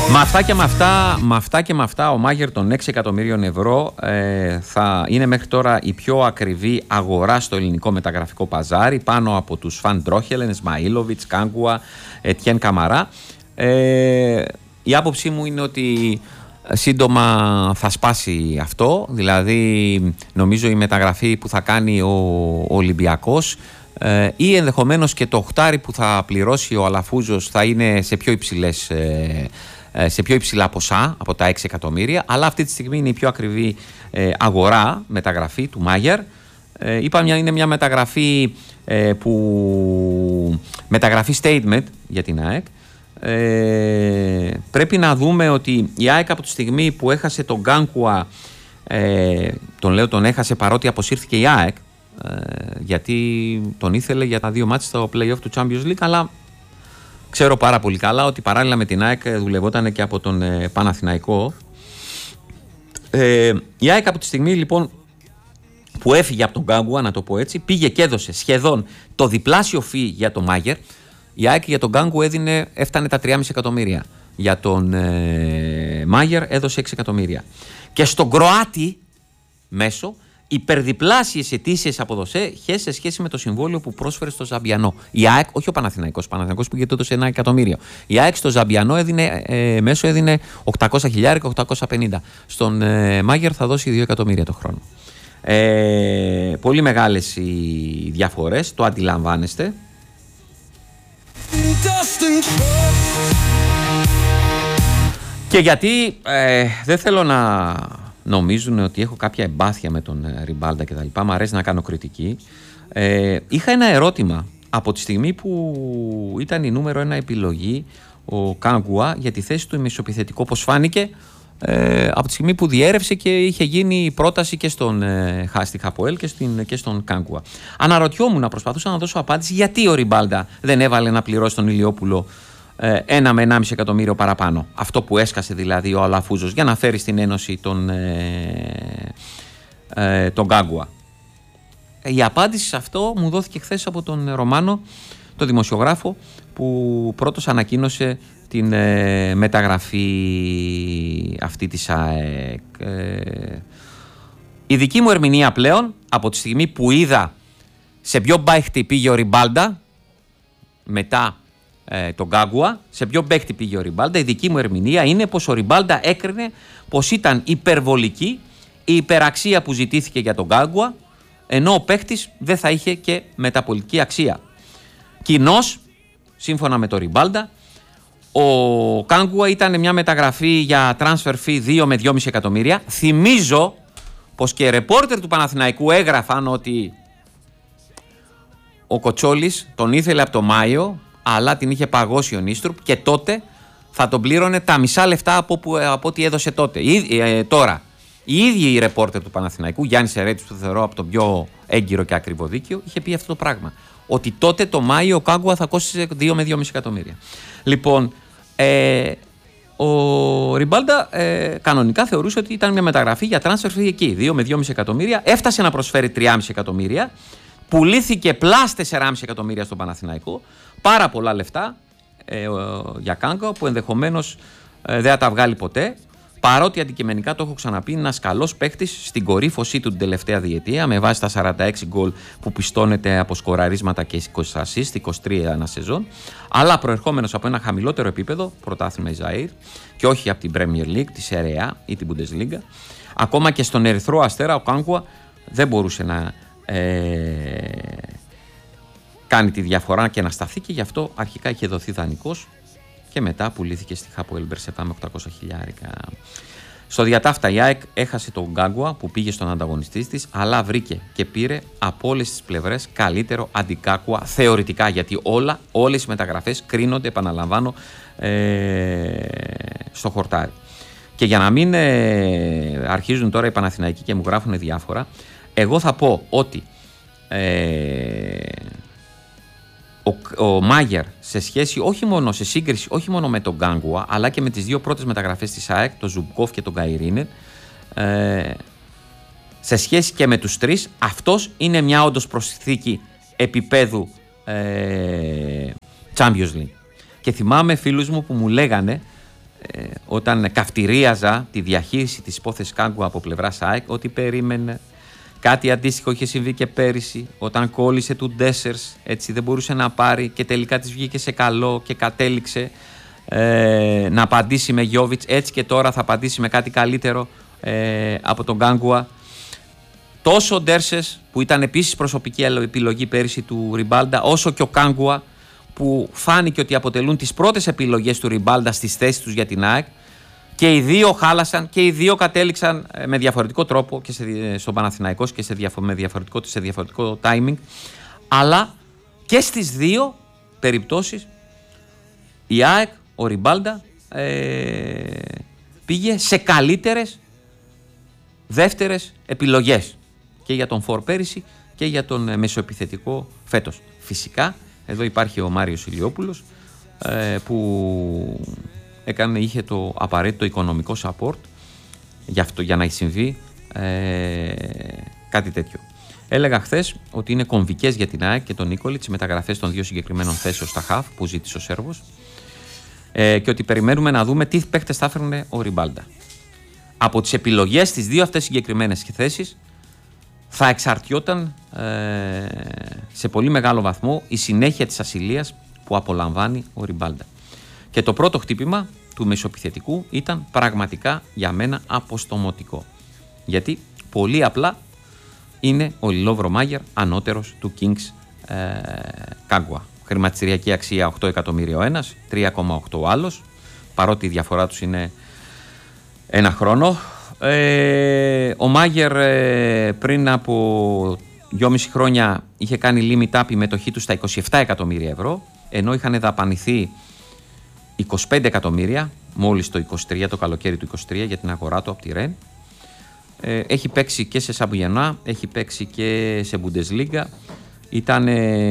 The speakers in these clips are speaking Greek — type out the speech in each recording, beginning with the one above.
Με αυτά και με αυτά ο Μάγερ των 6 εκατομμύριων ευρώ θα είναι μέχρι τώρα η πιο ακριβή αγορά στο ελληνικό μεταγραφικό παζάρι, πάνω από τους Φαν Ντρόχελεν, Σμαΐλοβιτς, Κάγκουα, Ετιέν Καμαρά. Η άποψή μου είναι ότι σύντομα θα σπάσει αυτό, δηλαδή νομίζω η μεταγραφή που θα κάνει ο Ολυμπιακός ή ενδεχομένως και το οχτάρι που θα πληρώσει ο Αλαφούζος θα είναι σε πιο υψηλά ποσά από τα 6 εκατομμύρια, αλλά αυτή τη στιγμή είναι η πιο ακριβή αγορά, μεταγραφή του Μάγερ. Είπαμε, είναι μια μεταγραφή μεταγραφή statement για την ΑΕΚ. Πρέπει να δούμε ότι η ΑΕΚ από τη στιγμή που έχασε τον Γκάνκουα, τον έχασε παρότι αποσύρθηκε η ΑΕΚ, γιατί τον ήθελε για τα 2 μάτς στο play-off του Champions League, αλλά ξέρω πάρα πολύ καλά ότι παράλληλα με την ΑΕΚ δουλευόταν και από τον Παναθηναϊκό. Η ΑΕΚ από τη στιγμή λοιπόν που έφυγε από τον Γκάνγκουα, να το πω έτσι, πήγε και έδωσε σχεδόν το διπλάσιο φύ για τον Μάγερ. Η ΑΕΚ για τον Γκάνγκουα έφτανε τα 3,5 εκατομμύρια. Για τον Μάγερ έδωσε 6 εκατομμύρια. Και στον Κροάτι μέσο υπερδιπλάσιες ετήσιες αποδοσές σε σχέση με το συμβόλαιο που πρόσφερε στο Ζαμπιανό. Η ΑΕΚ, όχι ο Παναθηναϊκός. Ο Παναθηναϊκός πήγε τότε σε 1 εκατομμύριο. Η ΑΕΚ στο Ζαμπιανό μέσο έδινε 800.000 και 850. Στον Μάγερ θα δώσει 2 εκατομμύρια το χρόνο. Πολύ μεγάλες οι διαφορές, το αντιλαμβάνεστε. Και γιατί δεν θέλω να νομίζουν ότι έχω κάποια εμπάθεια με τον Ριμπάλντα και τα λοιπά, μου αρέσει να κάνω κριτική. Είχα ένα ερώτημα από τη στιγμή που ήταν η νούμερο 1 επιλογή ο Κάγκουα για τη θέση του μεσοεπιθετικό, πως φάνηκε από τη στιγμή που διέρευσε και είχε γίνει η πρόταση και στον Χάστι Χαποέλ και στον Κάγκουα. Αναρωτιόμουν, προσπαθούσα να δώσω απάντηση γιατί ο Ριμπάλντα δεν έβαλε να πληρώσει τον Ηλιόπουλο 1 με 1,5 εκατομμύριο παραπάνω. Αυτό που έσκασε δηλαδή ο Αλαφούζος για να φέρει στην ένωση τον Κάγκουα. Η απάντηση σε αυτό μου δόθηκε χθες από τον Ρωμάνο, τον δημοσιογράφο, που πρώτος ανακοίνωσε την μεταγραφή αυτή της ΑΕΚ. Η δική μου ερμηνεία πλέον, από τη στιγμή που είδα σε ποιο μπαίχτη πήγε ο Ριμπάλντα μετά τον Γκάνγκουα, σε ποιο παίκτη πήγε ο Ριμπάλντα, η δική μου ερμηνεία είναι πως ο Ριμπάλντα έκρινε πως ήταν υπερβολική η υπεραξία που ζητήθηκε για τον Γκάνγκουα, ενώ ο παίκτης δεν θα είχε και μεταπολιτική αξία. Κοινώς, σύμφωνα με τον Ριμπάλντα, ο Κάγκουα ήταν μια μεταγραφή για transfer fee 2 με 2,5 εκατομμύρια. Θυμίζω πως και ρεπόρτερ του Παναθηναϊκού έγραφαν ότι ο Κοτσόλης τον ήθελε από το Μάιο, αλλά την είχε παγώσει ο Νίστρουπ και τότε θα τον πλήρωνε τα μισά λεφτά από ό,τι έδωσε τότε. Τώρα, οι ίδιοι οι ρεπόρτερ του Παναθηναϊκού, Γιάννης Ερέτης, που θεωρώ από τον πιο έγκυρο και ακριβό δίκαιο, είχε πει αυτό το πράγμα. Ότι τότε το Μάιο ο Κάγκουα θα κόστησε 2 με 2,5 εκατομμύρια. Λοιπόν, ο Ριμπάλντα κανονικά θεωρούσε ότι ήταν μια μεταγραφή για transfer fee εκεί, 2 με 2,5 εκατομμύρια. Έφτασε να προσφέρει 3,5 εκατομμύρια. Πουλήθηκε πλάς 4,5 εκατομμύρια στον Παναθηναϊκό. Πάρα πολλά λεφτά για Κάγκουα που ενδεχομένως δεν θα τα βγάλει ποτέ. Παρότι αντικειμενικά, το έχω ξαναπεί, είναι ένας καλός παίκτης στην κορύφωσή του την τελευταία διετία, με βάση τα 46 γκολ που πιστώνεται από σκοραρίσματα και 20 assist, 23 ένα σεζόν, αλλά προερχόμενος από ένα χαμηλότερο επίπεδο, πρωτάθλημα Ιζαΐρ, και όχι από την Premier League, τη Serie A ή την Bundesliga. Ακόμα και στον Ερυθρό Αστέρα ο Κάγκουα δεν μπορούσε να κάνει τη διαφορά και να σταθεί, και γι' αυτό αρχικά είχε δοθεί δανεικός και μετά πουλήθηκε στη Χάποελ Μπερσεβά με 800.000. Στο διατάφτα η ΑΕΚ έχασε τον Γκάνγκουα που πήγε στον ανταγωνιστή της, αλλά βρήκε και πήρε από όλες τις πλευρές καλύτερο αντικάκουα θεωρητικά, γιατί όλες οι μεταγραφές κρίνονται, επαναλαμβάνω, στο χορτάρι. Και για να μην αρχίζουν τώρα οι Παναθηναϊκοί και μου γράφουν διάφορα, εγώ θα πω ότι ο Μάγερ σε σχέση, σε σύγκριση όχι μόνο με τον Γκάνγκουα, αλλά και με τις δύο πρώτες μεταγραφές της ΑΕΚ, τον Ζουμπκόφ και τον Γκαϊρίνερ, σε σχέση και με τους τρεις, αυτός είναι μια όντως προσθήκη επίπεδου Champions League. Και θυμάμαι φίλους μου που μου λέγανε όταν καυτηρίαζα τη διαχείριση της υπόθεσης Κάγκουα από πλευράς ΑΕΚ, ότι περίμενε. Κάτι αντίστοιχο είχε συμβεί και πέρυσι, όταν κόλλησε του Ντέσσερς, έτσι δεν μπορούσε να πάρει και τελικά της βγήκε σε καλό και κατέληξε να απαντήσει με Γιόβιτς. Έτσι και τώρα θα απαντήσει με κάτι καλύτερο από τον Κάγκουα. Τόσο ο Ντέρσες, που ήταν επίσης προσωπική επιλογή πέρυσι του Ριμπάλντα, όσο και ο Κάγκουα, που φάνηκε ότι αποτελούν τις πρώτες επιλογές του Ριμπάλντα στις θέσεις τους για την ΑΕΚ, και οι δύο χάλασαν και οι δύο κατέληξαν με διαφορετικό τρόπο και στον Παναθηναϊκό και με διαφορετικό timing, αλλά και στις δύο περιπτώσεις η ΑΕΚ, ο Ριμπάλντα πήγε σε καλύτερες δεύτερες επιλογές και για τον Φορ πέρυσι και για τον μεσοεπιθετικό φέτος. Φυσικά εδώ υπάρχει ο Μάριος Ηλιόπουλος που είχε το απαραίτητο οικονομικό support για να συμβεί κάτι τέτοιο. Έλεγα χθες ότι είναι κομβικές για την ΑΕΚ και τον Νίκολιτς οι μεταγραφές των δύο συγκεκριμένων θέσεων στα ΧΑΦ που ζήτησε ο Σέρβος και ότι περιμένουμε να δούμε τι παίχτες θα έφερνε ο Ριμπάλντα. Από τις επιλογές στις δύο αυτές συγκεκριμένες θέσεις θα εξαρτιόταν σε πολύ μεγάλο βαθμό η συνέχεια της ασυλίας που απολαμβάνει ο Ριμπάλντα. Και το πρώτο χτύπημα του μεσοεπιθετικού ήταν πραγματικά για μένα αποστομωτικό. Γιατί πολύ απλά είναι ο Λιλόβρο Μάγερ ανώτερος του Kings Κάγκουα. Χρηματιστηριακή αξία 8 εκατομμύρια ο ένας, 3,8 ο άλλος, παρότι η διαφορά τους είναι ένα χρόνο. Ο Μάγερ πριν από 2,5 χρόνια είχε κάνει limit up η μετοχή του στα 27 εκατομμύρια ευρώ, ενώ είχαν δαπανηθεί 25 εκατομμύρια μόλις το καλοκαίρι του 23 για την αγορά του από τη Ρεν. Έχει παίξει και σε Σαμπιενά, έχει παίξει και σε Bundesliga. Ήταν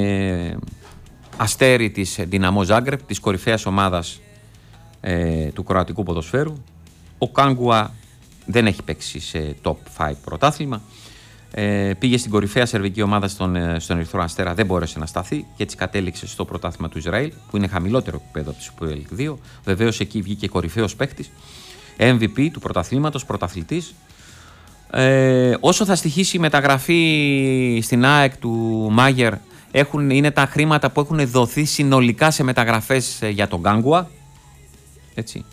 αστέρι της Δυναμό Ζάγκρεπ, της κορυφαίας ομάδας του κροατικού ποδοσφαίρου. Ο Κάγκουα δεν έχει παίξει σε top 5 πρωτάθλημα. Πήγε στην κορυφαία σερβική ομάδα στον Ερυθρό Αστέρα, δεν μπόρεσε να σταθεί και έτσι κατέληξε στο πρωτάθλημα του Ισραήλ, που είναι χαμηλότερο επίπεδο από τη Super League 2. Βεβαίως εκεί βγήκε κορυφαίος παίκτης, MVP του πρωταθλήματος, πρωταθλητής. Όσο θα στοιχήσει η μεταγραφή στην ΑΕΚ του Μάγερ, είναι τα χρήματα που έχουν δοθεί συνολικά σε μεταγραφές για τον Κάγκουα. Έτσι.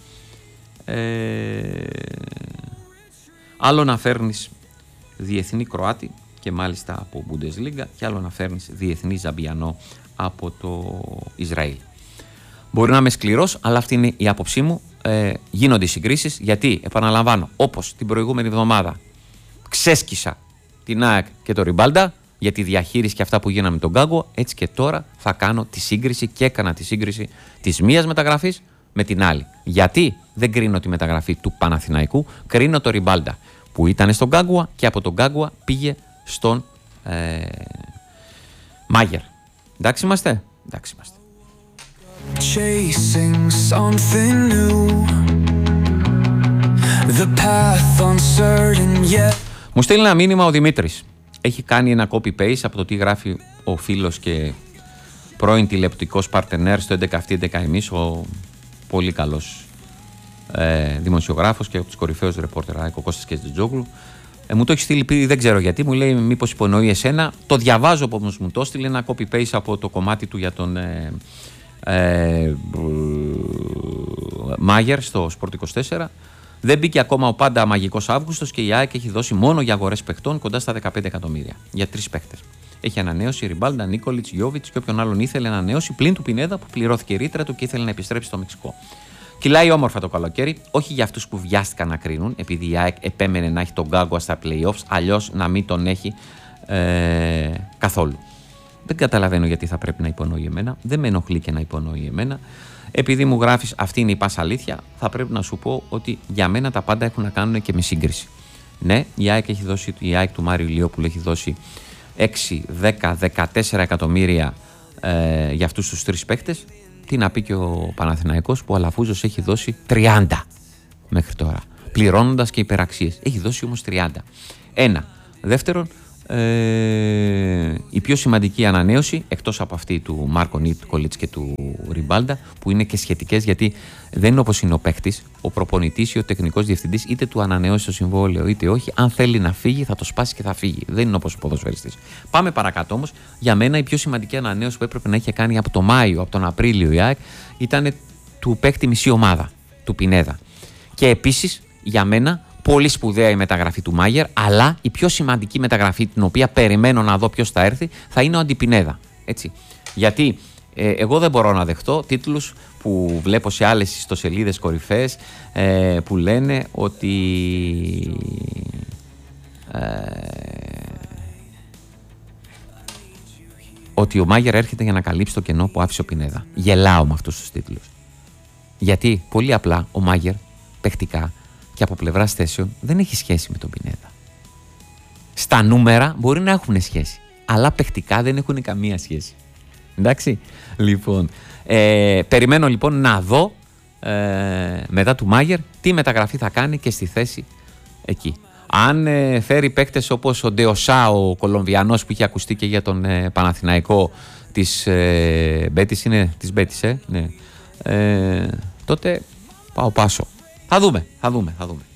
Άλλο να φέρνεις διεθνή Κροάτη και μάλιστα από Bundesliga και άλλο να φέρνεις διεθνή Ζαμπιανό από το Ισραήλ. Μπορεί να είμαι σκληρός, αλλά αυτή είναι η άποψή μου. Γίνονται οι συγκρίσεις γιατί, επαναλαμβάνω, όπως την προηγούμενη εβδομάδα ξέσκισα την ΑΕΚ και το Ριμπάλντα για τη διαχείριση και αυτά που γίνανε με τον Κάγκο, έτσι και τώρα θα κάνω τη σύγκριση και έκανα τη σύγκριση της μίας μεταγραφής με την άλλη. Γιατί δεν κρίνω τη μεταγραφή του Παναθηναϊκού, κρίνω το Ριμπάλντα που ήταν στον Κάγκουα και από τον Κάγκουα πήγε στον Μάγερ. Εντάξει είμαστε? Εντάξει είμαστε. Μου στέλνει ένα μήνυμα ο Δημήτρης. Έχει κάνει ένα copy-paste από το τι γράφει ο φίλος και πρώην τηλεοπτικός παρτενέρ στο 11 εμείς, ο πολύ καλός δημοσιογράφος και από τους κορυφαίους ρεπόρτερ, ο Κώστας Κεστιτζόγλου. Μου το έχει στείλει, δεν ξέρω γιατί, μου λέει μήπως υπονοεί εσένα. Το διαβάζω όπως μου το στείλει, ένα copy-paste από το κομμάτι του για τον Μάγερ στο Sport 24. Δεν μπήκε ακόμα ο πάντα μαγικός Αύγουστος και η ΑΕΚ έχει δώσει μόνο για αγορές παιχτών κοντά στα 15 εκατομμύρια για 3 παίχτες. Έχει ανανέωσει Ριμπάλντα, Νίκολιτς, Γιόβιτς και όποιον άλλον ήθελε να ανανέωσει, πλην του Πινέδα που πληρώθηκε η ρήτρα του και ήθελε να επιστρέψει στο Μεξικό. Κυλάει όμορφα το καλοκαίρι, όχι για αυτούς που βιάστηκαν να κρίνουν, επειδή η ΑΕΚ επέμενε να έχει τον Γκάγκουα στα playoffs, αλλιώς να μην τον έχει καθόλου. Δεν καταλαβαίνω γιατί θα πρέπει να υπονοεί εμένα, δεν με ενοχλεί και να υπονοεί εμένα. Επειδή μου γράφεις αυτή είναι η πάσα αλήθεια, θα πρέπει να σου πω ότι για μένα τα πάντα έχουν να κάνουν και με σύγκριση. Ναι, η ΑΕΚ του Μάριου Ηλιόπουλου έχει δώσει 6, 10, 14 εκατομμύρια για αυτούς τους 3 παίκτες. Τι να πει και ο Παναθηναϊκός που ο Αλαφούζος έχει δώσει 30 μέχρι τώρα, πληρώνοντας και υπεραξίες. Έχει δώσει όμως 30. Ένα. Δεύτερον, Η πιο σημαντική ανανέωση, εκτός από αυτή του Μάρκο Νίκολιτς και του Ριμπάλντα, που είναι και σχετικές, γιατί δεν είναι όπως είναι ο παίκτης, ο προπονητής ή ο τεχνικός διευθυντής, είτε του ανανεώσει το συμβόλαιο είτε όχι. Αν θέλει να φύγει, θα το σπάσει και θα φύγει. Δεν είναι όπως ο ποδοσφαιριστής. Πάμε παρακάτω όμως. Για μένα η πιο σημαντική ανανέωση που έπρεπε να είχε κάνει από το Μάιο, από τον Απρίλιο η ΑΕΚ, ήταν του παίκτη μισή ομάδα, του Πινέδα. Και επίσης για μένα πολύ σπουδαία η μεταγραφή του Μάγερ, αλλά η πιο σημαντική μεταγραφή, την οποία περιμένω να δω ποιος θα έρθει, θα είναι ο Αντιπινέδα. Έτσι. Γιατί εγώ δεν μπορώ να δεχτώ τίτλους που βλέπω σε άλλες ιστοσελίδες κορυφαίες που λένε ότι ότι ο Μάγερ έρχεται για να καλύψει το κενό που άφησε ο Πινέδα. Γελάω με αυτούς τους τίτλους. Γιατί πολύ απλά ο Μάγερ παιχτικά και από πλευράς θέσεων δεν έχει σχέση με τον Πινέδα. Στα νούμερα μπορεί να έχουν σχέση, αλλά παιχτικά δεν έχουν καμία σχέση. Εντάξει. Λοιπόν, περιμένω λοιπόν να δω μετά του Μάγερ τι μεταγραφή θα κάνει και στη θέση εκεί. Αν φέρει παίκτες όπως ο Ντεοσά, ο Κολομβιανός που είχε ακουστεί και για τον Παναθηναϊκό της Μπέτης, είναι της Μπέτης, ναι. Τότε πάω πάσο. Θα δούμε.